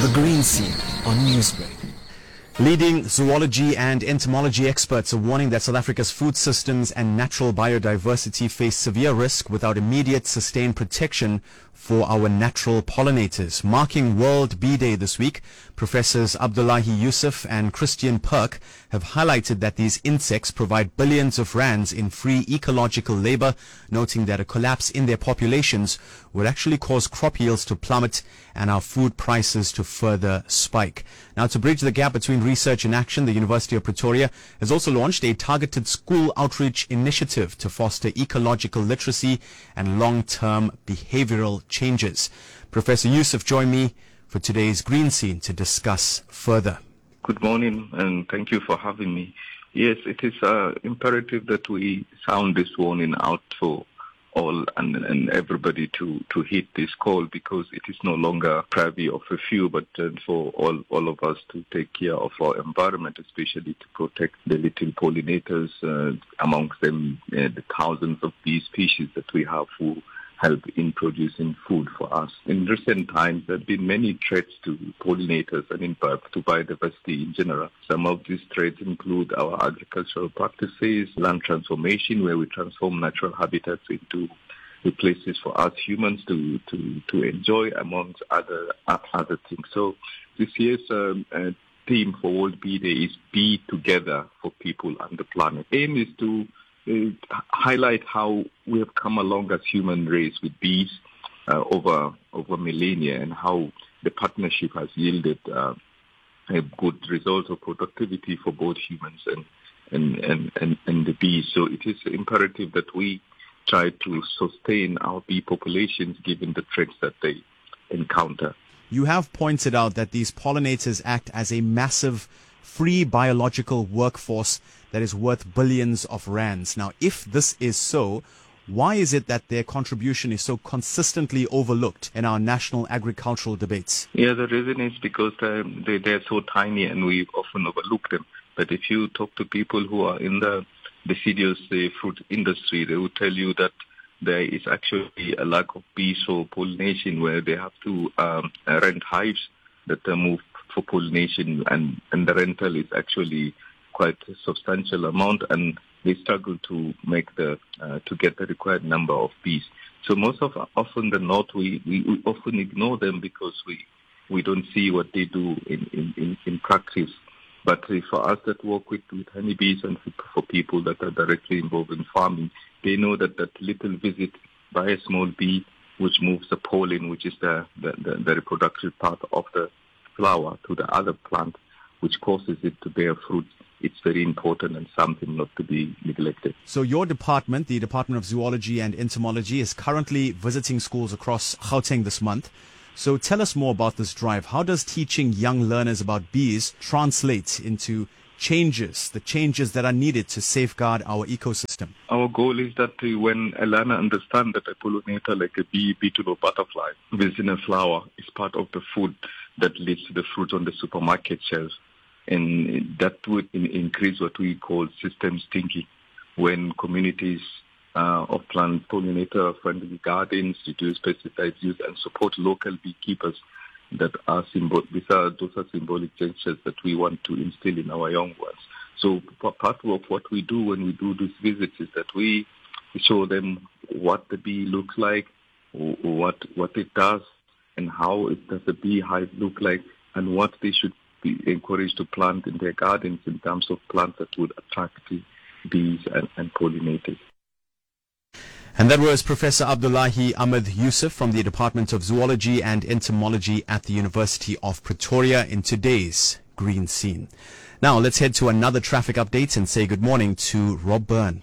The Green Scene on Newsbreak. Leading zoology and entomology experts are warning that South Africa's food systems and natural biodiversity face severe risk without immediate sustained protection for our natural pollinators. Marking World Bee Day this week, Professors Abdullahi Yusuf and Christian Perk have highlighted that these insects provide billions of rands in free ecological labor, noting that a collapse in their populations would actually cause crop yields to plummet and our food prices to further spike. Now, to bridge the gap between research and action, the University of Pretoria has also launched a targeted school outreach initiative to foster ecological literacy and long-term behavioral changes. Professor Yusuf joined me for today's Green Scene to discuss further. Good morning, and thank you for having me. Yes, it is imperative that we sound this warning out for all and everybody to heed this call, because it is no longer privy of a few, but for all of us to take care of our environment, especially to protect the little pollinators, amongst them the thousands of bee species that we have who help in producing food for us. In recent times, there have been many threats to pollinators and in fact to biodiversity in general. Some of these threats include our agricultural practices, land transformation, where we transform natural habitats into the places for us humans to enjoy, amongst other things. So this year's theme for World Bee Day is Be Together for People and the Planet. Aim is to highlight how we have come along as human race with bees over millennia, and how the partnership has yielded a good result of productivity for both humans and the bees. So it is imperative that we try to sustain our bee populations given the threats that they encounter. You have pointed out that these pollinators act as a massive free biological workforce that is worth billions of rands. Now, if this is so, why is it that their contribution is so consistently overlooked in our national agricultural debates? Yeah, the reason is because they're so tiny and we often overlook them. But if you talk to people who are in the deciduous fruit industry, they will tell you that there is actually a lack of bees for pollination, where they have to rent hives that move for pollination, and the rental is actually quite a substantial amount, and they struggle to make to get the required number of bees. So often the North, we often ignore them because we don't see what they do in practice. But for us that work with honeybees, and for people that are directly involved in farming, they know that little visit by a small bee, which moves the pollen, which is the reproductive part of the flower, to the other plant, which causes it to bear fruit, it's very important and something not to be neglected. So your department, the Department of Zoology and Entomology, is currently visiting schools across Gauteng this month. So tell us more about this drive. How does teaching young learners about bees translate into the changes that are needed to safeguard our ecosystem? Our goal is that when a learner understands that a pollinator like a bee, beetle or butterfly within a flower is part of the food that leads to the fruit on the supermarket shelves, and that would increase what we call systems thinking, when communities of plant pollinator-friendly gardens reduce pesticide use and support local beekeepers. Those are symbolic gestures that we want to instill in our young ones. So part of what we do when we do these visits is that we show them what the bee looks like, what it does, and how does the beehive look like, and what they should be encouraged to plant in their gardens in terms of plants that would attract the bees and pollinators. And that was Professor Abdullahi Ahmed Yusuf from the Department of Zoology and Entomology at the University of Pretoria in today's Green Scene. Now let's head to another traffic update and say good morning to Rob Byrne.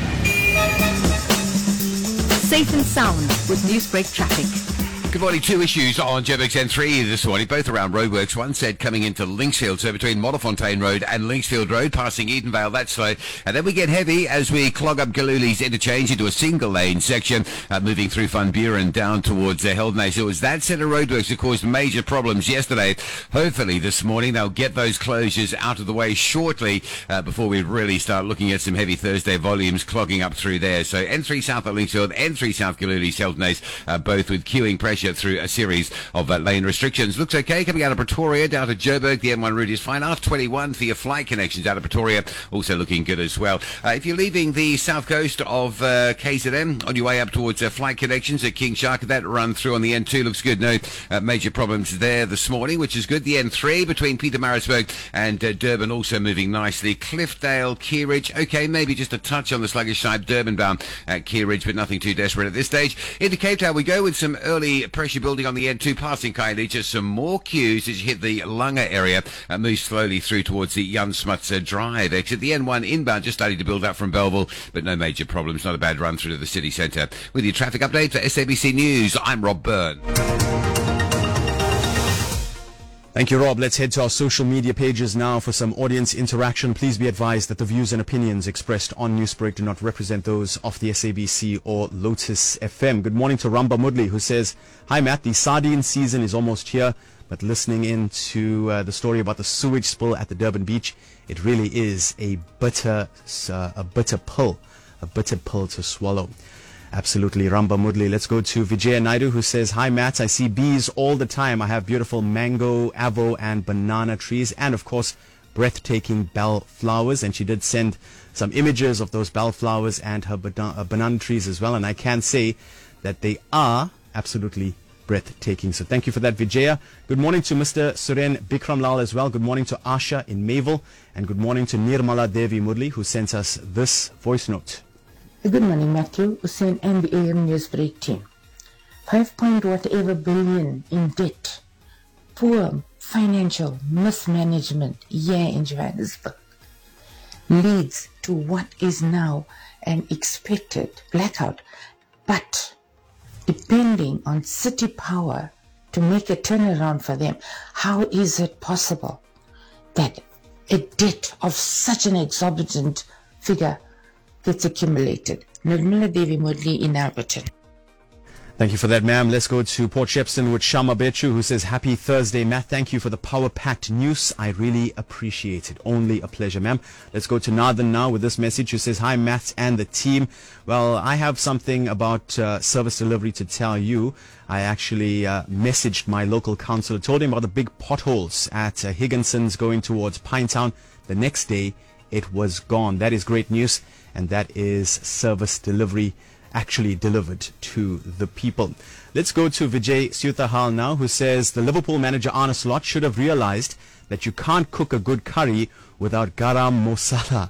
Safe and sound with Newsbreak Traffic. Good morning. Two issues on Joburg N3 this morning, both around roadworks. One said coming into Linksfield, so between Modderfontein Road and Linksfield Road, passing Edenvale, that's slow. And then we get heavy as we clog up Galuli's interchange into a single lane section, moving through Van Buren down towards Heldnase. It was that set of roadworks that caused major problems yesterday. Hopefully this morning they'll get those closures out of the way shortly before we really start looking at some heavy Thursday volumes clogging up through there. So N3 South at Linksfield, N3 South Galuli's Heldnase, both with queuing pressure through a series of lane restrictions. Looks okay coming out of Pretoria down to Joburg. The M1 route is fine. R21 for your flight connections out of Pretoria also looking good as well. If you're leaving the south coast of KZN on your way up towards flight connections at King Shark, that run through on the N2 looks good. No major problems there this morning, which is good. The N3 between Pietermaritzburg and Durban also moving nicely. Cliffdale, Keyridge, okay, maybe just a touch on the sluggish side, Durban bound at Keyridge, but nothing too desperate at this stage. Into Cape Town we go with some early pressure building on the N2 passing Khayelitsha. Some more queues as you hit the Langa area and move slowly through towards the Jan Smuts Drive exit. The N1 inbound just starting to build up from Belleville, but no major problems. Not a bad run through to the city centre. With your traffic update for SABC News, I'm Rob Byrne. Thank you, Rob. Let's head to our social media pages now for some audience interaction. Please be advised that the views and opinions expressed on Newsbreak do not represent those of the SABC or Lotus FM. Good morning to Ramba Mudli, who says, "Hi, Matt. The sardine season is almost here, but listening in to the story about the sewage spill at the Durban beach, it really is a bitter pill to swallow." Absolutely, Ramba Mudli. Let's go to Vijaya Naidu, who says, "Hi, Matt. I see bees all the time. I have beautiful mango, avo, and banana trees, and of course, breathtaking bell flowers." And she did send some images of those bell flowers and her banana trees as well. And I can say that they are absolutely breathtaking. So thank you for that, Vijaya. Good morning to Mr. Suren Bikramlal as well. Good morning to Asha in Mayville. And good morning to Nirmala Devi Mudli, who sent us this voice note. Good morning, Matthew, Hussein, and the AM Newsbreak team. 5.whatever billion in debt, poor financial mismanagement here in Johannesburg leads to what is now an expected blackout. But depending on city power to make a turnaround for them, how is it possible that a debt of such an exorbitant figure gets accumulated? Nirmala Devi Mudli in Alberton. Thank you for that, ma'am. Let's go to Port Shepstone with Shama Bechu, who says, "Happy Thursday, Matt. Thank you for the power-packed news. I really appreciate it. Only a pleasure, ma'am." Let's go to Nathan now with this message, who says, "Hi, Matt and the team. Well, I have something about service delivery to tell you. I actually messaged my local councillor, told him about the big potholes at Higginson's going towards Pinetown. The next day, it was gone. That is great news, and that is service delivery actually delivered to the people." Let's go to Vijay Sutahal now, who says, "The Liverpool manager Arne Slot should have realized that you can't cook a good curry without garam masala.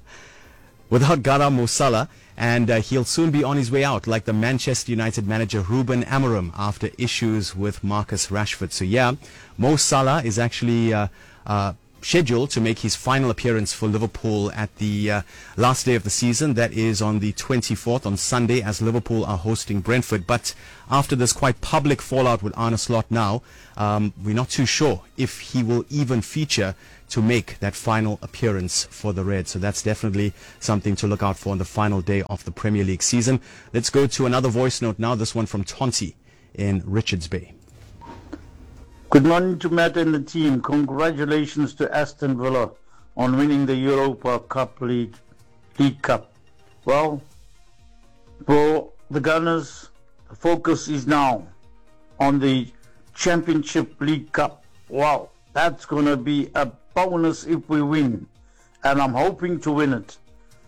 And he'll soon be on his way out, like the Manchester United manager Ruben Amorim after issues with Marcus Rashford." So yeah, Mo Salah is actually scheduled to make his final appearance for Liverpool at the last day of the season. That is on the 24th, on Sunday, as Liverpool are hosting Brentford. But after this quite public fallout with Arne Slot now, we're not too sure if he will even feature to make that final appearance for the Reds. So that's definitely something to look out for on the final day of the Premier League season. Let's go to another voice note now, this one from Tonti in Richards Bay. Good morning to Matt and the team. Congratulations to Aston Villa on winning the Europa Cup League Cup. Well, for the Gunners, the focus is now on the Championship League Cup. Wow, that's going to be a bonus if we win, and I'm hoping to win it.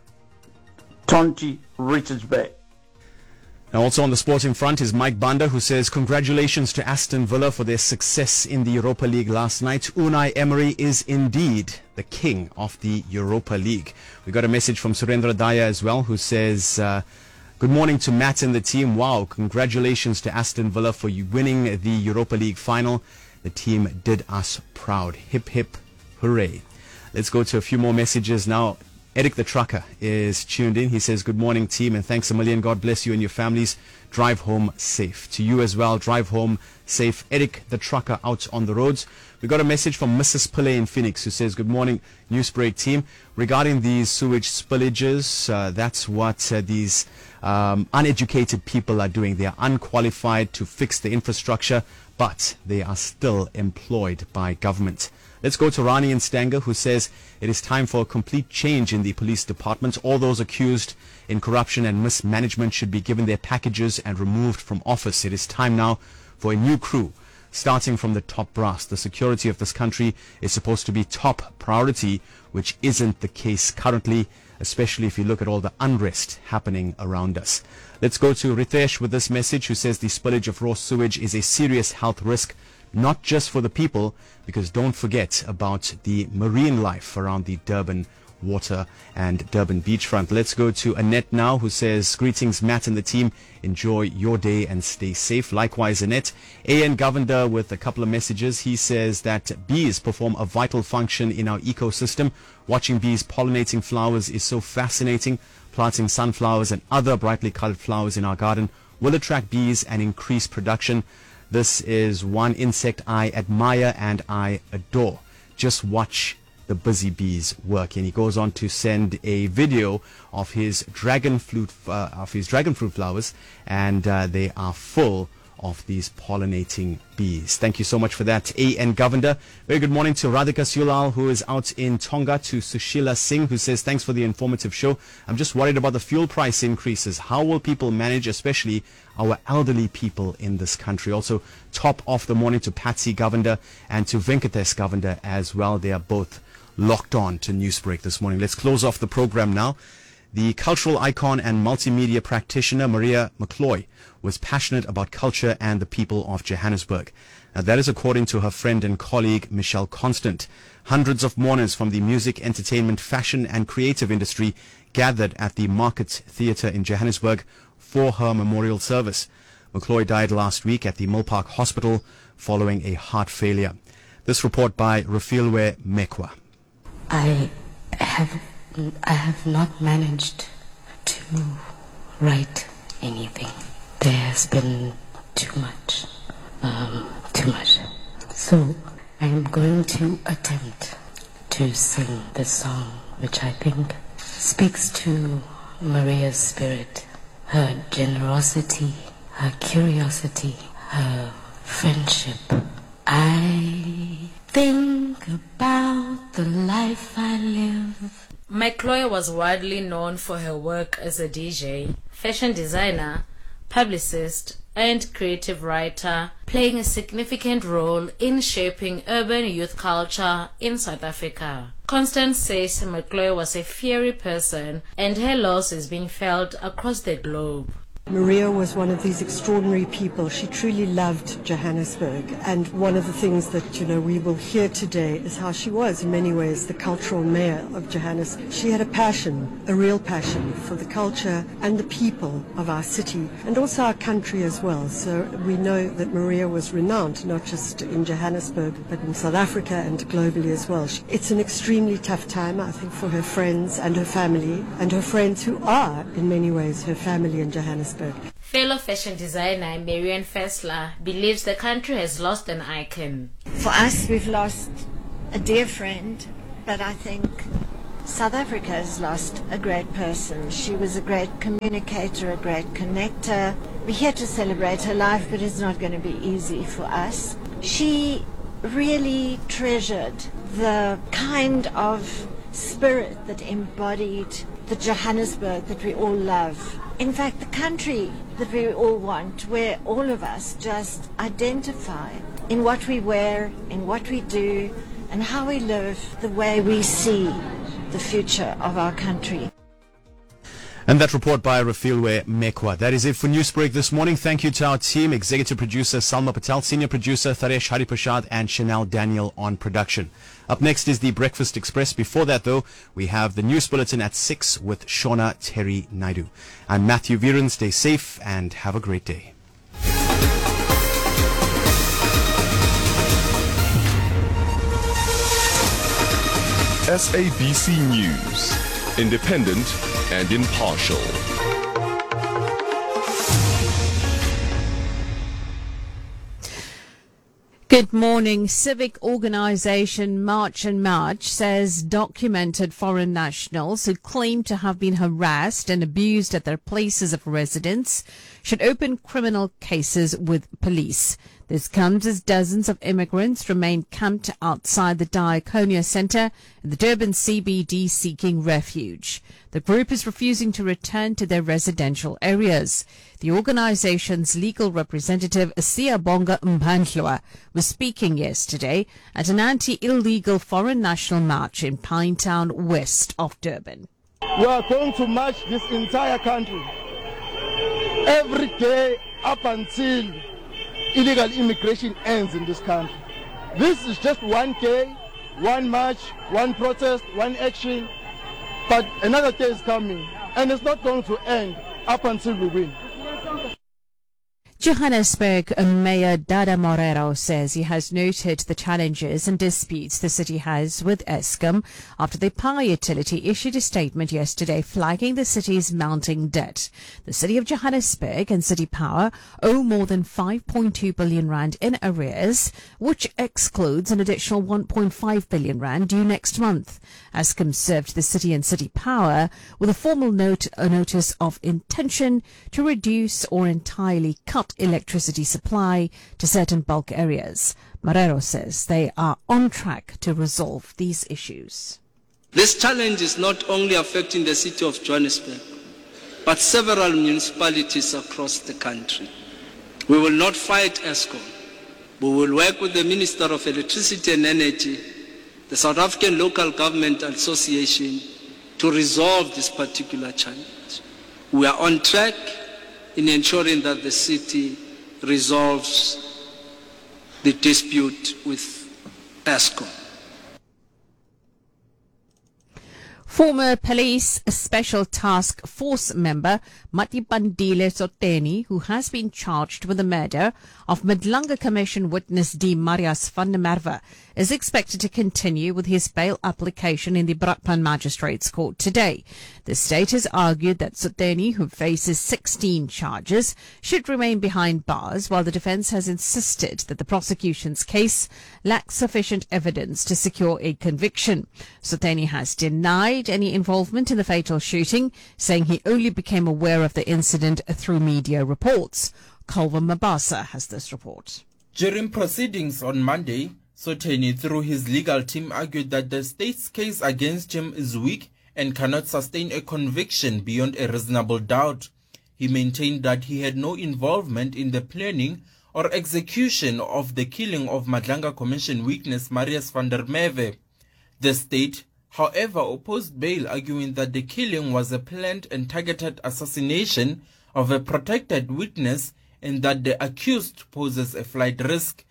Tonti, Richards Bay. Now also on the sporting front is Mike Banda, who says, "Congratulations to Aston Villa for their success in the Europa League last night. Unai Emery is indeed the king of the Europa League." We got a message from Surendra Daya as well, who says, "Good morning to Matt and the team. Wow, congratulations to Aston Villa for winning the Europa League final. The team did us proud. Hip, hip, hooray." Let's go to a few more messages now. Eric the Trucker is tuned in. He says, "Good morning, team, and thanks a million. God bless you and your families. Drive home safe." To you as well. Drive home safe. Eric the Trucker out on the roads. We got a message from Mrs. Pillay in Phoenix, who says, "Good morning, Newsbreak team. Regarding these sewage spillages, that's what these uneducated people are doing. They are unqualified to fix the infrastructure, but they are still employed by government." Let's go to Rani in Stanger, who says, "It is time for a complete change in the police department. All those accused in corruption and mismanagement should be given their packages and removed from office. It is time now for a new crew starting from the top brass. The security of this country is supposed to be top priority, which isn't the case currently, especially if you look at all the unrest happening around us. Let's go to Ritesh with this message, who says the spillage of raw sewage is a serious health risk, not just for the people, because don't forget about the marine life around the Durban water and Durban beachfront. Let's go to Annette now, who says, greetings Matt and the team, enjoy your day and stay safe. Likewise Annette. A.N. Govender with a couple of messages. He says that bees perform a vital function in our ecosystem. Watching bees pollinating flowers is so fascinating. Planting sunflowers and other brightly colored flowers in our garden will attract bees and increase production. This is one insect I admire and I adore. Just watch the busy bees work. And he goes on to send a video of his dragon fruit flowers, and they are full of these pollinating bees. Thank you so much for that, A.N. Govender. Very good morning to Radhika Sulal, who is out in Tonga, to Sushila Singh, who says, thanks for the informative show. I'm just worried about the fuel price increases. How will people manage, especially our elderly people in this country? Also, top of the morning to Patsy Govender and to Venkatesh Govender as well. They are both locked on to Newsbreak this morning. Let's close off the program now. The cultural icon and multimedia practitioner Maria McCloy was passionate about culture and the people of Johannesburg. Now, that is according to her friend and colleague Michelle Constant. Hundreds of mourners from the music, entertainment, fashion and creative industry gathered at the Market Theatre in Johannesburg for her memorial service. McCloy died last week at the Milpark Hospital following a heart failure. This report by Rafilwe Mekwa. I have not managed to write anything. There has been too much. So I am going to attempt to sing this song, which I think speaks to Maria's spirit, her generosity, her curiosity, her friendship. I think about the life I live. McCloy was widely known for her work as a DJ, fashion designer, publicist, and creative writer, playing a significant role in shaping urban youth culture in South Africa. Constance says McCloy was a fiery person and her loss is being felt across the globe. Maria was one of these extraordinary people. She truly loved Johannesburg. And one of the things that, we will hear today is how she was, in many ways, the cultural mayor of Johannesburg. She had a passion, a real passion for the culture and the people of our city and also our country as well. So we know that Maria was renowned, not just in Johannesburg, but in South Africa and globally as well. It's an extremely tough time, I think, for her friends and her family, and her friends who are, in many ways, her family in Johannesburg. Fellow fashion designer Marianne Fessler believes the country has lost an icon. For us, we've lost a dear friend, but I think South Africa has lost a great person. She was a great communicator, a great connector. We're here to celebrate her life, but it's not going to be easy for us. She really treasured the kind of spirit that embodied the Johannesburg that we all love. In fact, the country that we all want, where all of us just identify in what we wear, in what we do, and how we live, the way we see the future of our country. And that report by Rafilwe Mekwa. That is it for Newsbreak this morning. Thank you to our team, Executive Producer Salma Patel, Senior Producer Tharesh Hariprasad, and Chanel Daniel on production. Up next is the Breakfast Express. Before that, though, we have the News Bulletin at 6 with Shona Terry Naidu. I'm Matthew Viren. Stay safe and have a great day. SABC News, independent and impartial. Good morning. Civic organisation March and March says documented foreign nationals who claim to have been harassed and abused at their places of residence should open criminal cases with police. This comes as dozens of immigrants remain camped outside the Diaconia Centre in the Durban CBD seeking refuge. The group is refusing to return to their residential areas. The organization's legal representative, Siyabonga Mbandlwa, was speaking yesterday at an anti-illegal foreign national march in Pinetown, west of Durban. We are going to march this entire country every day up until illegal immigration ends in this country. This is just one day, one march, one protest, one action, but another day is coming, and it's not going to end up until we win. Johannesburg Mayor Dada Morero says he has noted the challenges and disputes the city has with Eskom after the power utility issued a statement yesterday flagging the city's mounting debt. The city of Johannesburg and City Power owe more than 5.2 billion rand in arrears, which excludes an additional 1.5 billion rand due next month. Eskom served the city and City Power with a formal notice of intention to reduce or entirely cut electricity supply to certain bulk areas. Morero says they are on track to resolve these issues. This challenge is not only affecting the city of Johannesburg, but several municipalities across the country. We will not fight Eskom. We will work with the Minister of Electricity and Energy, the South African Local Government Association, to resolve this particular challenge. We are on track in ensuring that the city resolves the dispute with Eskom. Former police special task force member Matibandile Soteni, who has been charged with the murder of Madlanga Commission witness D. Marius van der Merwe, is expected to continue with his bail application in the Brakpan Magistrates Court today. The state has argued that Soteni, who faces 16 charges, should remain behind bars, while the defence has insisted that the prosecution's case lacks sufficient evidence to secure a conviction. Soteni has denied any involvement in the fatal shooting, saying he only became aware of the incident through media reports. Culver Mabasa has this report. During proceedings on Monday, Soteni, through his legal team, argued that the state's case against him is weak and cannot sustain a conviction beyond a reasonable doubt. He maintained that he had no involvement in the planning or execution of the killing of Madlanga Commission witness Marius van der Merwe. The state, however, opposed bail, arguing that the killing was a planned and targeted assassination of a protected witness and that the accused poses a flight risk.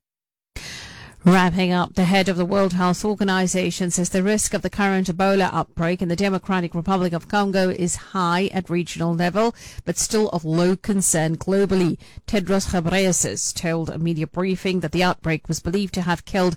Wrapping up, the head of the World Health Organization says the risk of the current Ebola outbreak in the Democratic Republic of Congo is high at regional level, but still of low concern globally. Tedros Ghebreyesus told a media briefing that the outbreak was believed to have killed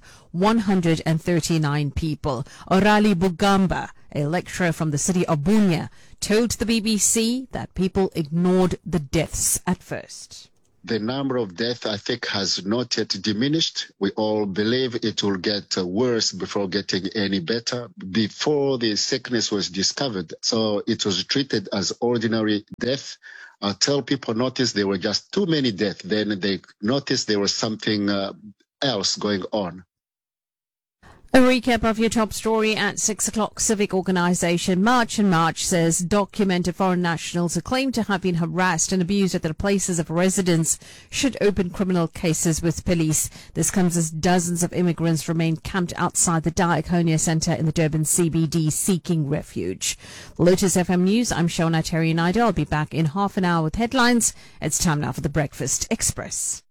139 people. Orali Bugamba, a lecturer from the city of Bunia, told the BBC that people ignored the deaths at first. The number of deaths, I think, has not yet diminished. We all believe it will get worse before getting any better. Before the sickness was discovered, so it was treated as ordinary death. Until people noticed there were just too many deaths, then they noticed there was something else going on. A recap of your top story at 6 o'clock. Civic organisation March and March says documented foreign nationals who claim to have been harassed and abused at their places of residence should open criminal cases with police. This comes as dozens of immigrants remain camped outside the Diaconia Centre in the Durban CBD seeking refuge. Lotus FM News, I'm Shona Terry-Naidu. I'll be back in half an hour with headlines. It's time now for the Breakfast Express.